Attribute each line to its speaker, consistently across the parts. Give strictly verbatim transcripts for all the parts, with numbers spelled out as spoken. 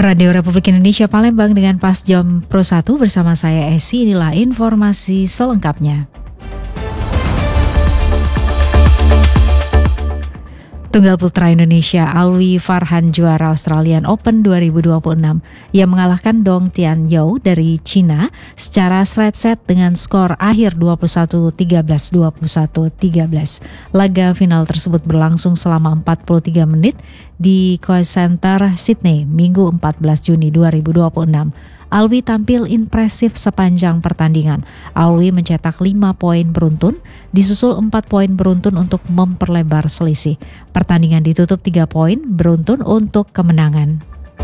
Speaker 1: Radio Republik Indonesia Palembang dengan Pas Jam Pro satu bersama saya Esi. Inilah informasi selengkapnya. Tunggal putra Indonesia Alwi Farhan juara Australian Open dua ribu dua puluh enam. Ia mengalahkan Dong Tian Yao dari Cina secara straight set dengan skor akhir dua puluh satu tiga belas, dua puluh satu tiga belas. Laga final tersebut berlangsung selama empat puluh tiga menit di Koes Center, Sydney, Minggu empat belas Juni dua ribu dua puluh enam. Alwi tampil impresif sepanjang pertandingan. Alwi mencetak lima poin beruntun, disusul empat poin beruntun untuk memperlebar selisih. Pertandingan ditutup tiga poin beruntun untuk kemenangan.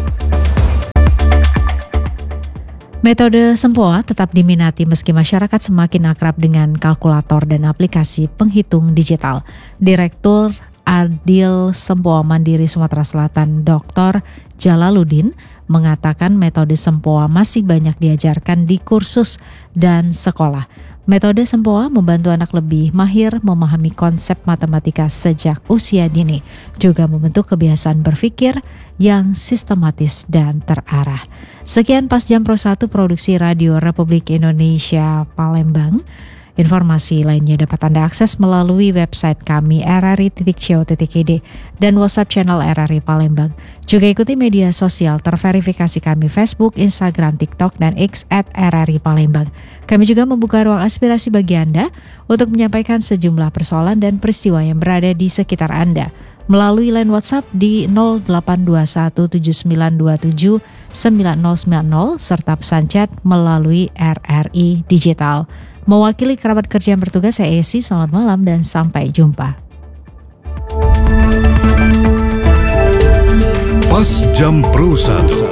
Speaker 1: Metode Sempoa tetap diminati meski masyarakat semakin akrab dengan kalkulator dan aplikasi penghitung digital. Direktur Adil Sempoa Mandiri Sumatera Selatan, Doktor Jalaluddin, mengatakan metode Sempoa masih banyak diajarkan di kursus dan sekolah. Metode Sempoa membantu anak lebih mahir memahami konsep matematika sejak usia dini, juga membentuk kebiasaan berpikir yang sistematis dan terarah. Sekian Pas Jam Pro satu Produksi Radio Republik Indonesia Palembang. Informasi lainnya dapat Anda akses melalui website kami r r i titik co titik i d dan WhatsApp channel R R I Palembang. Juga ikuti media sosial terverifikasi kami Facebook, Instagram, TikTok, dan X at R R I Palembang. Kami juga membuka ruang aspirasi bagi Anda untuk menyampaikan sejumlah persoalan dan peristiwa yang berada di sekitar Anda melalui line WhatsApp di nol delapan dua satu tujuh sembilan dua tujuh sembilan nol sembilan nol serta pesan chat melalui R R I Digital. Mewakili kerabat kerja yang bertugas, saya Esi, selamat malam dan sampai jumpa.
Speaker 2: Pas Jam Pro satu.